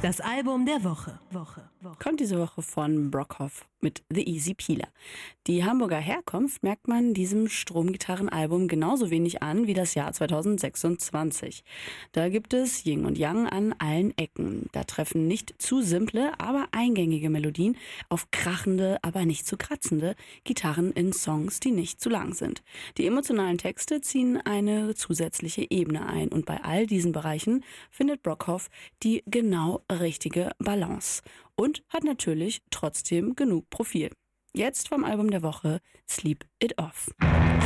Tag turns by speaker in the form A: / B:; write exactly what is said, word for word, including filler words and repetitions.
A: Das Album der Woche. Woche, Woche.
B: Kommt diese Woche von Brockhoff mit The Easy Peeler. Die Hamburger Herkunft merkt man diesem Stromgitarrenalbum genauso wenig an wie das Jahr zweitausendsechsundzwanzig. Da gibt es Yin und Yang an allen Ecken. Da treffen nicht zu simple, aber eingängige Melodien auf krachende, aber nicht zu kratzende Gitarren in Songs, die nicht zu lang sind. Die emotionalen Texte ziehen eine zusätzliche Ebene ein und bei all diesen Bereichen findet Brockhoff die genau richtige Balance. Und hat natürlich trotzdem genug Profil. Jetzt vom Album der Woche Sleep It Off.